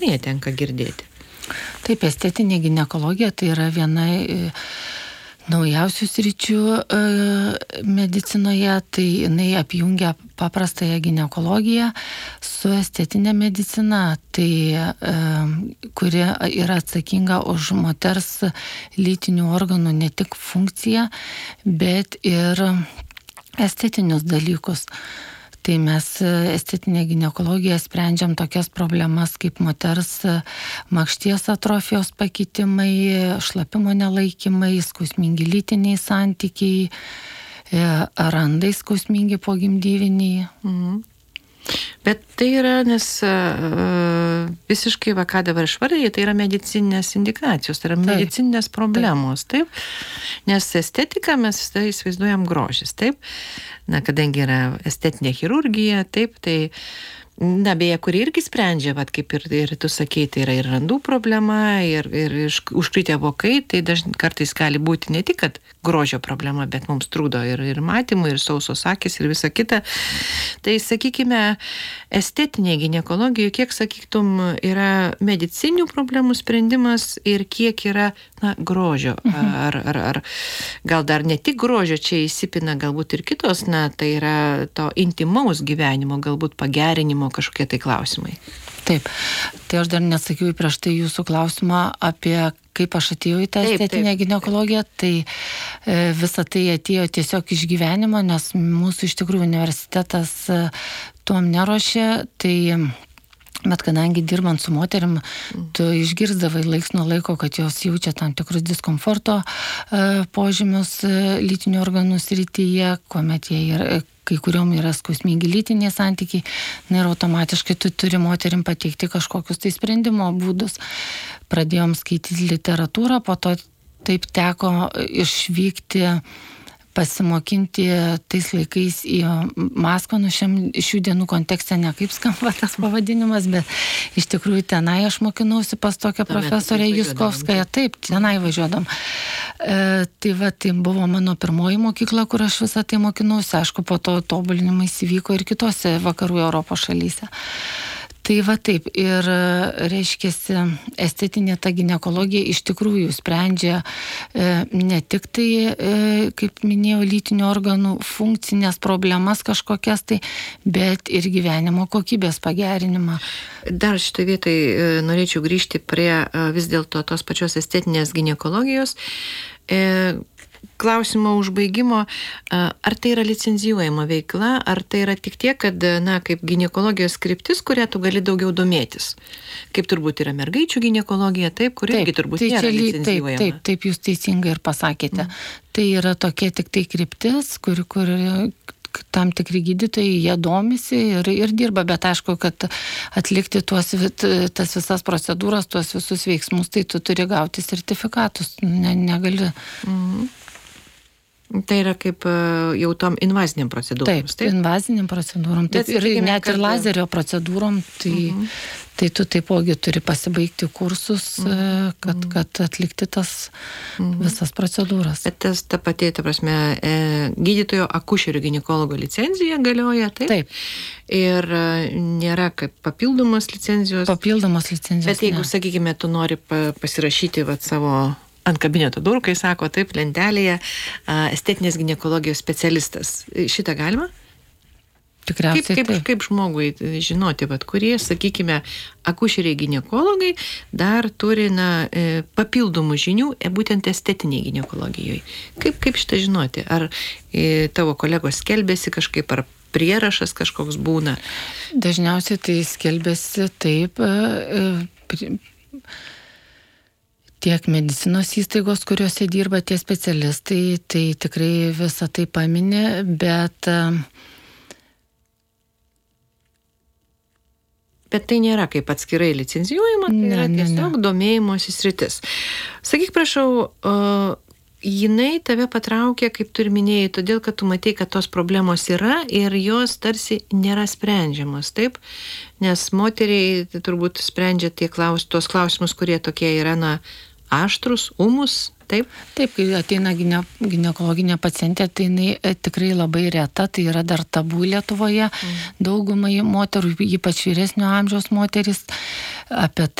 tenka girdėti. Taip, estetinė ginekologija tai yra viena naujausių sričių medicinoje, tai jinai apjungia paprastąją ginekologiją su estetinė medicina, tai kuri yra atsakinga už moters lytinių organų ne tik funkciją, bet ir estetinius dalykus. Tai mes estetinė ginekologija sprendžiam tokias problemas kaip moters makšties atrofijos pakitimai, šlapimo nelaikymai, skausmingi lytiniai santykiai, randai skausmingi pogimdyviniai. Bet tai yra, nes visiškai, ką dabar išvardėjai, tai yra medicininės indikacijos, tai yra medicininės problemos, taip? Nes estetika mes įsivaizduojam grožis, taip? Na, kadangi yra estetinė chirurgija, taip, tai, na, beje, kuri irgi sprendžia, vat, kaip ir tu sakei, tai yra ir randų problema, ir užkritę vokai, tai kartais gali būti ne tik, kad grožio problema, bet mums trukdo ir matymui, ir sausos akis, ir visa kita. Tai, sakykime, estetinė ginekologija, kiek, sakytum, yra medicinių problemų sprendimas ir kiek yra, na, grožio. Ar gal dar ne tik grožio čia įsipina, galbūt ir kitos, na, tai yra to intimaus gyvenimo, galbūt pagerinimo kažkokie tai klausimai. Taip, tai aš dar nesakiau prieš tai jūsų klausimą apie kaip aš atėjau į tą estetinę ginekologiją, tai visa tai atėjo tiesiog iš gyvenimo, nes mūsų iš tikrųjų universitetas tuom neruošė, tai bet kadangi dirbant su moterim, tu išgirsdavai laiks nuo laiko, kad jos jaučia tam tikrus diskomforto požymius lytinių organų srityje, kuomet jie yra, kai kuriuom yra skausmingi lytiniai santykiai, na ir automatiškai tu turi moterim pateikti kažkokius tai sprendimo būdus. Pradėjom skaityti literatūrą, po to taip teko išvykti pasimokinti tais laikais į Maskvą, šių dienų kontekste ne kaip skamba tas pavadinimas, bet iš tikrųjų tenai aš mokinausi pas tokią profesorę Juskovskają, taip, tenai važiuodam. Tai va, tai buvo mano pirmoji mokykla, kur aš visą tai mokinausi, aišku, po to tobulinimai įvyko ir kitose vakarų Europos šalyse. Tai va taip, ir reiškiasi, estetinė ta ginekologija iš tikrųjų sprendžia ne tik tai, kaip minėjau, lytinių organų funkcinės problemas kažkokias tai, bet ir gyvenimo kokybės pagerinimą. Dar šitoj vietai norėčiau grįžti prie vis dėlto tos pačios estetinės ginekologijos. Klausimo užbaigimo, ar tai yra licenzijuojama veikla, ar tai yra tik tiek, kad, na, kaip ginekologijos kryptis, kurią tu gali daugiau domėtis. Kaip turbūt yra mergaičių ginekologija, taip, kuri irgi turbūt nėra licenzijuojama. Taip, jūs teisingai ir pasakėte. Tai yra tokia tik tai kryptis, kur tam tikri gydytojai, jie domisi ir dirba, bet aišku, kad atlikti tas visas procedūras, tuos visus veiksmus, tai tu turi gauti sertifikatus, negali. Tai yra kaip jau tom invaziniam procedūrom. Taip, invaziniam procedūrom. Taip, ir net ir lazerio procedūrom, tai tu taipogi turi pasibaigti kursus, kad atlikti tas visas procedūras. Bet ta pati, ta prasme, gydytojo akušerio ginekologo licenzija galioja, taip? Taip. Ir nėra kaip papildomos licenzijos. Papildomos licenzijos. Bet jeigu, sakykime, tu nori pasirašyti savo ant kabineto durų, kai sako, taip, lentelėje, estetinės ginekologijos specialistas. Šitą galima? Tikriausiai kaip žmogui žinoti, kurie, sakykime, akušeriai ginekologai dar turi papildomų žinių būtent estetiniai ginekologijoje. Kaip šitą žinoti? Ar tavo kolegos skelbėsi kažkaip, ar prierašas kažkoks būna? Dažniausiai tai skelbėsi taip, tiek medicinos įstaigos, kuriuose dirba tie specialistai, tai tikrai visą tai paminė, Bet tai nėra kaip atskirai licenzijuojama, tai yra tiesiog domėjimosi sritis. Sakyk, prašau, jinai tave patraukė, kaip tu ir minėjai, todėl, kad tu matei, kad tos problemos yra ir jos tarsi nėra sprendžiamos, taip? Nes moteriai turbūt sprendžia tos klausimus, kurie tokie yra, aštrus, ūmus, taip? Taip, kai ateina ginekologinė pacientė, tai jinai tikrai labai reta, tai yra dar tabu Lietuvoje. Daugumai moterų, ypač vyresnio amžiaus moteris, apie